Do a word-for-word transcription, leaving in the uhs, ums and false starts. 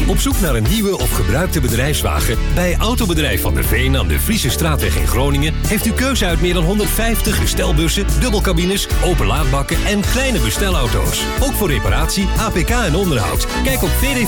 Op zoek naar een nieuwe of gebruikte bedrijfswagen? Bij Autobedrijf Van der Veen aan de Friese Straatweg in Groningen heeft u keuze uit meer dan honderdvijftig bestelbussen, dubbelcabines, openlaadbakken en kleine bestelauto's. Ook voor reparatie, A P K en onderhoud. Kijk op v d